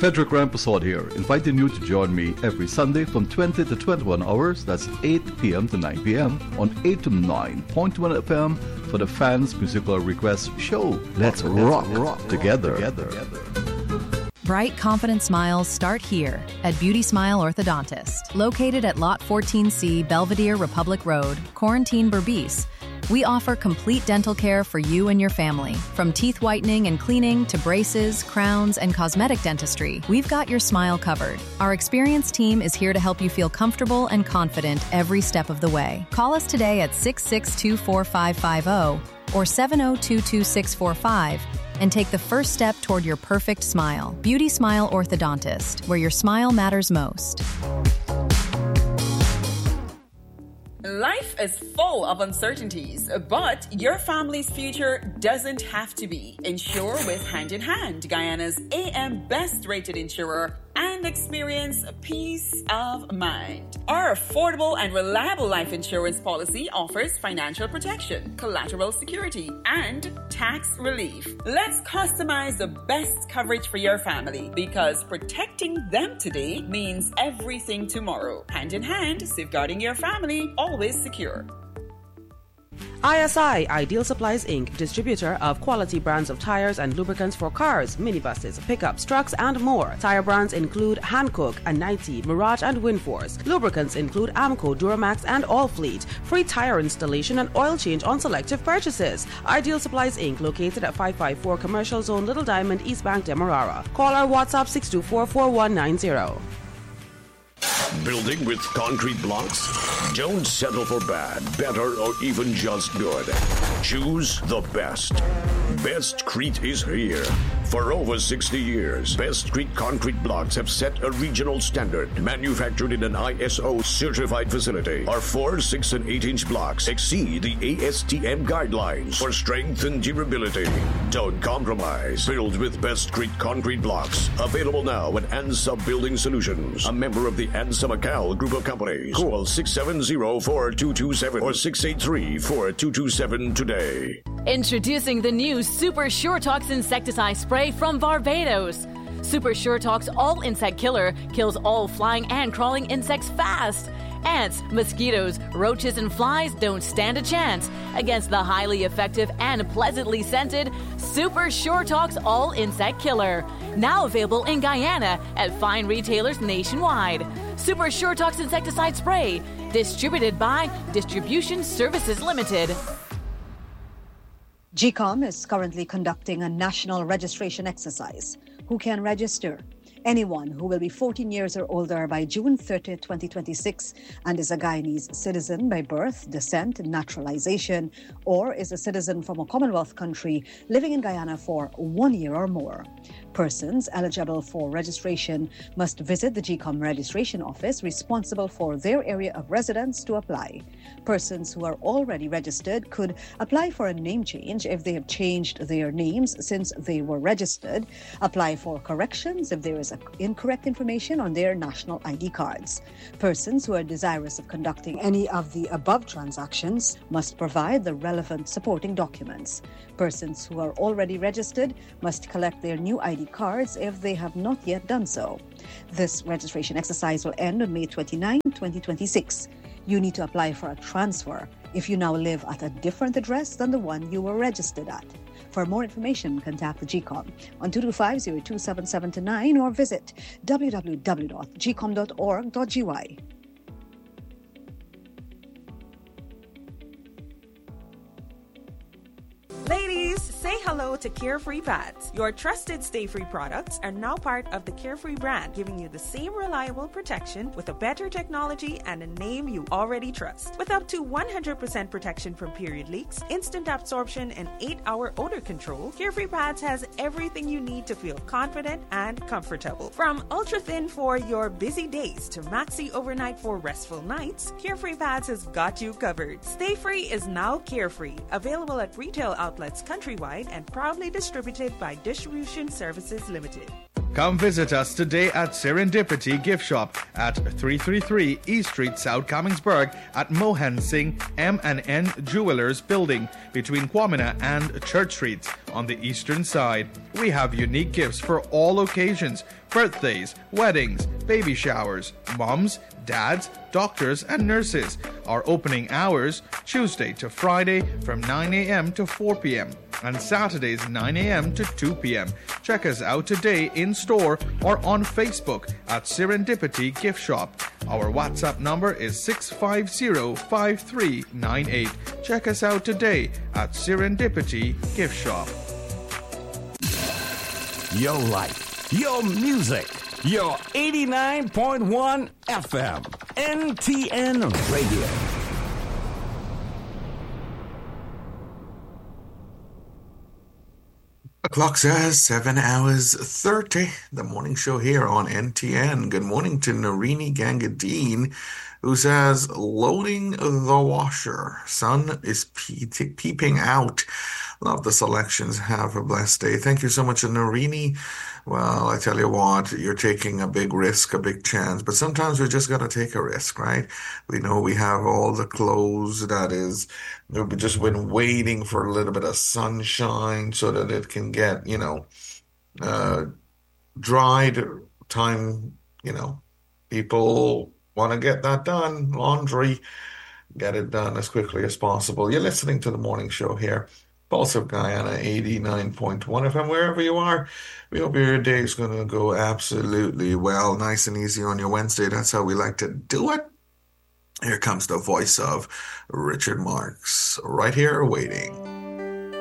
Frederick Rampersad here, inviting you to join me every Sunday from 20 to 21 hours, that's 8 p.m. to 9 p.m. on 8 to 9.1 FM for the Fans Musical Request Show. Let's rock together. Bright, confident smiles start here at Beauty Smile Orthodontist, located at Lot 14C, Belvedere Republic Road, Quarantine, Berbice. We offer complete dental care for you and your family. From teeth whitening and cleaning to braces, crowns, and cosmetic dentistry, we've got your smile covered. Our experienced team is here to help you feel comfortable and confident every step of the way. Call us today at 662-4550 or 702-2645 and take the first step toward your perfect smile. Beauty Smile Orthodontist, where your smile matters most. Life is full of uncertainties, but your family's future doesn't have to be. Insure with Hand in Hand, Guyana's AM best rated insurer, and experience peace of mind. Our affordable and reliable life insurance policy offers financial protection, collateral security, and tax relief. Let's customize the best coverage for your family, because protecting them today means everything tomorrow. Hand in Hand, safeguarding your family, always secure. ISI, Ideal Supplies Inc., distributor of quality brands of tires and lubricants for cars, minibuses, pickups, trucks, and more. Tire brands include Hankook, Anite, Mirage, and Winforce. Lubricants include Amco, Duramax, and Allfleet. Free tire installation and oil change on selective purchases. Ideal Supplies Inc., located at 554 Commercial Zone, Little Diamond, East Bank, Demerara. Call our WhatsApp 624-4190. Building with concrete blocks? Don't settle for bad, better, or even just good. Choose the best. Best Crete is here. For over 60 years, Best Crete concrete blocks have set a regional standard. Manufactured in an ISO certified facility, our 4, 6, and 8-inch blocks exceed the ASTM guidelines for strength and durability. Don't compromise. Build with Best Crete concrete blocks. Available now at ANSA Building Solutions, a member of the ANSA Macau Group of Companies. Call 670-4227 or 683-4227 today. Introducing the new Super SureTox insecticide spray from Barbados. Super SureTox All Insect Killer kills all flying and crawling insects fast. Ants, mosquitoes, roaches, and flies don't stand a chance against the highly effective and pleasantly scented Super SureTox All Insect Killer. Now available in Guyana at fine retailers nationwide. Super SureTox insecticide spray, distributed by Distribution Services Limited. GCOM is currently conducting a national registration exercise. Who can register? Anyone who will be 14 years or older by June 30, 2026 and is a Guyanese citizen by birth, descent, naturalization, or is a citizen from a Commonwealth country living in Guyana for 1 year or more. Persons eligible for registration must visit the GCOM registration office responsible for their area of residence to apply. Persons who are already registered could apply for a name change if they have changed their names since they were registered, apply for corrections if there is incorrect information on their national ID cards. Persons who are desirous of conducting any of the above transactions must provide the relevant supporting documents. Persons who are already registered must collect their new ID cards if they have not yet done so. This registration exercise will end on May 29, 2026. You need to apply for a transfer if you now live at a different address than the one you were registered at. For more information, contact the GCOM on 225-027729 or visit www.gcom.org.gy. Ladies, say hello to Carefree Pads. Your trusted stay-free products are now part of the Carefree brand, giving you the same reliable protection with a better technology and a name you already trust. With up to 100% protection from period leaks, instant absorption, and 8-hour odor control, Carefree Pads has everything you need to feel confident and comfortable. From ultra-thin for your busy days to maxi overnight for restful nights, Carefree Pads has got you covered. Stay Free is now Carefree, available at retail outlets countrywide and proudly distributed by Distribution Services Limited. Come visit us today at Serendipity Gift Shop at 333 East Street, South Commingsburg at Mohan Singh M&N Jewelers Building between Kwamina and Church Streets on the eastern side. We have unique gifts for all occasions: birthdays, weddings, baby showers, moms, dads, doctors, and nurses. Our opening hours, Tuesday to Friday from 9 a.m. to 4 p.m. and Saturdays 9 a.m. to 2 p.m. Check us out today in store or on Facebook at Serendipity Gift Shop. Our WhatsApp number is 650-5398. Check us out today at Serendipity Gift Shop. Your life, your music, your 89.1 FM, NTN Radio. The clock says 7 hours 30. The morning show here on NTN. Good morning to Narini Gangadine, who says, loading the washer. Sun is peeping out. Love the selections. Have a blessed day. Thank you so much, Narini. Well, I tell you what, you're taking a big risk, a big chance, but sometimes we just got to take a risk, right? We know we have all the clothes we've just been waiting for a little bit of sunshine so that it can get, dried time, people want to get that done. Laundry, get it done as quickly as possible. You're listening to the morning show here. Pulse of Guyana, 89.1 FM, wherever you are. We hope your day is going to go absolutely well, nice and easy on your Wednesday. That's how we like to do it. Here comes the voice of Richard Marx, right here waiting.